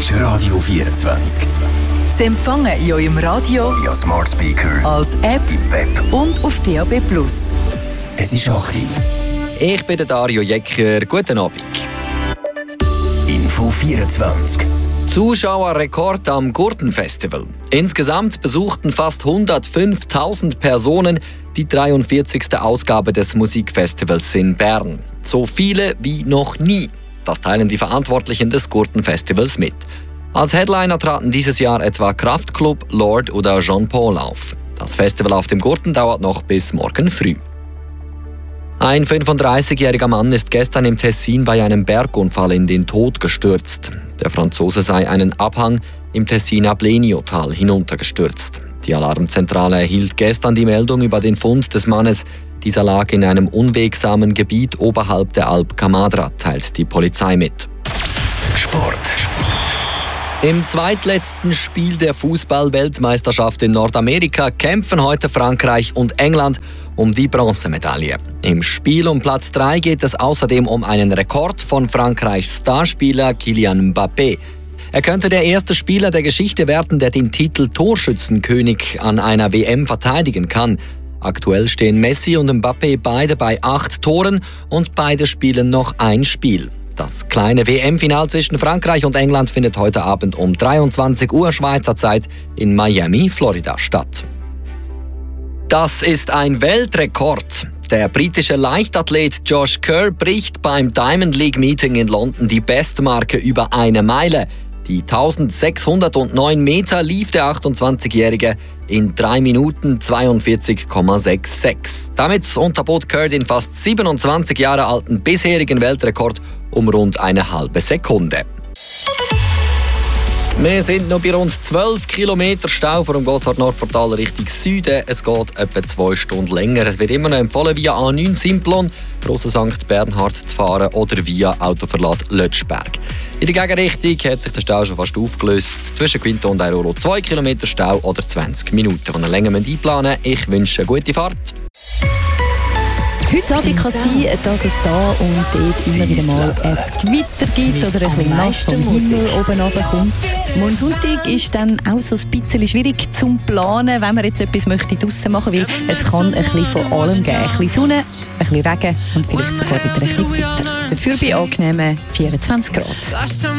ist Radio 24. Sie empfangen in eurem Radio, via Smart Speaker, als App im Web und auf DAB+. Es ist 8 Uhr. Ich bin der Dario Jecker. Guten Abend. Info 24. Zuschauerrekord am Gurtenfestival. Insgesamt besuchten fast 105.000 Personen die 43. Ausgabe des Musikfestivals in Bern. So viele wie noch nie. Das teilen die Verantwortlichen des Gurtenfestivals mit. Als Headliner traten dieses Jahr etwa Kraftklub, Lord oder Jean Paul auf. Das Festival auf dem Gurten dauert noch bis morgen früh. Ein 35-jähriger Mann ist gestern im Tessin bei einem Bergunfall in den Tod gestürzt. Der Franzose sei einen Abhang im Tessiner Bleniotal hinuntergestürzt. Die Alarmzentrale erhielt gestern die Meldung über den Fund des Mannes. Dieser lag in einem unwegsamen Gebiet oberhalb der Alp Camadra, teilt die Polizei mit. Sport. Im zweitletzten Spiel der Fußball-Weltmeisterschaft in Nordamerika kämpfen heute Frankreich und England um die Bronzemedaille. Im Spiel um Platz 3 geht es außerdem um einen Rekord von Frankreichs Starspieler Kylian Mbappé. Er könnte der erste Spieler der Geschichte werden, der den Titel Torschützenkönig an einer WM verteidigen kann. Aktuell stehen Messi und Mbappé beide bei 8 Toren und beide spielen noch ein Spiel. Das kleine WM-Final zwischen Frankreich und England findet heute Abend um 23 Uhr Schweizer Zeit in Miami, Florida statt. Das ist ein Weltrekord. Der britische Leichtathlet Josh Kerr bricht beim Diamond League Meeting in London die Bestmarke über 1 Meile. Die 1609 Meter lief der 28-Jährige in 3 Minuten 42,66. Damit unterbot Kerr den fast 27 Jahre alten bisherigen Weltrekord um rund eine halbe Sekunde. Wir sind noch bei rund 12 Kilometer Stau vor dem Gotthard-Nordportal Richtung Süden. Es geht etwa 2 Stunden länger. Es wird immer noch empfohlen, via A9 Simplon, Grosse St. Bernhard zu fahren oder via Autoverlad Lötschberg. In der Gegenrichtung hat sich der Stau schon fast aufgelöst. Zwischen Quinto und Airolo 2 Kilometer Stau oder 20 Minuten, die ihr länger einplanen müsst. Ich wünsche eine gute Fahrt. Heute Abend kann es sein, dass es da und dort immer wieder mal ein Gewitter gibt oder ein bisschen Nass vom Himmel oben runterkommt. Morgen Sonntag ist dann auch so ein bisschen schwierig zum Planen, wenn man jetzt etwas draussen machen möchte, weil es kann ein bisschen von allem geben. Ein bisschen Sonne, ein bisschen Regen und vielleicht sogar wieder ein bisschen Gewitter. Dafür bei angenehmen 24 Grad.